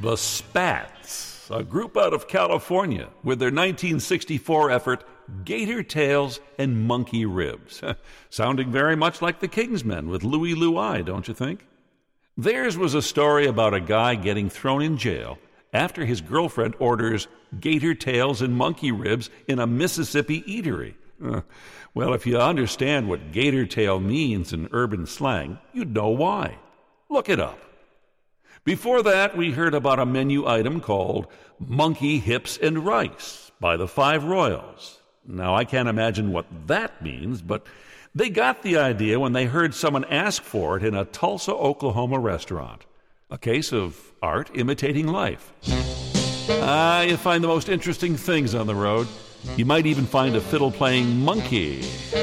The Spats, a group out of California with their 1964 effort Gator Tails and Monkey Ribs. Sounding very much like the Kingsmen with Louie Louie, don't you think? Theirs was a story about a guy getting thrown in jail after his girlfriend orders gator tails and monkey ribs in a Mississippi eatery. Well, if you understand what gator tail means in urban slang, you'd know why. Look it up. Before that, we heard about a menu item called Monkey Hips and Rice by the Five Royals. Now, I can't imagine what that means, but they got the idea when they heard someone ask for it in a Tulsa, Oklahoma restaurant. A case of art imitating life. You find the most interesting things on the road. You might even find a fiddle-playing monkey.